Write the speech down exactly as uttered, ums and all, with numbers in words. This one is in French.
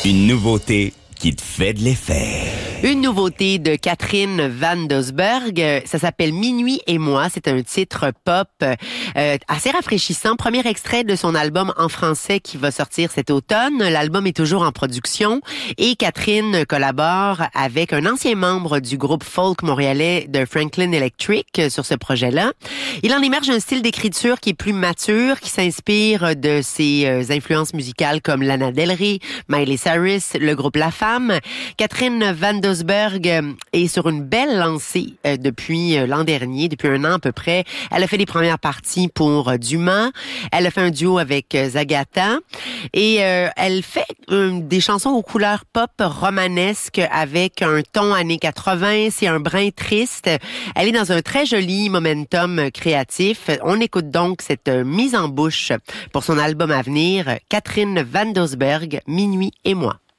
Une nouveauté qui te fait de l'effet. Une nouveauté de Catherine Van Doesburg, ça s'appelle Minuit et moi, c'est un titre pop euh, assez rafraîchissant. Premier extrait de son album en français qui va sortir cet automne. L'album est toujours en production et Catherine collabore avec un ancien membre du groupe folk montréalais de Franklin Electric sur ce projet-là. Il en émerge un style d'écriture qui est plus mature, qui s'inspire de ses influences musicales comme Lana Del Rey, Miley Cyrus, le groupe La Femme. Catherine Van Doesburg est sur une belle lancée euh, depuis euh, l'an dernier, depuis un an à peu près. Elle a fait les premières parties pour euh, Dumas. Elle a fait un duo avec euh, Zagata. Et euh, elle fait euh, des chansons aux couleurs pop romanesques avec un ton années quatre-vingts. C'est un brin triste. Elle est dans un très joli momentum créatif. On écoute donc cette euh, mise en bouche pour son album à venir, Catherine Van Doesburg, Minuit et moi.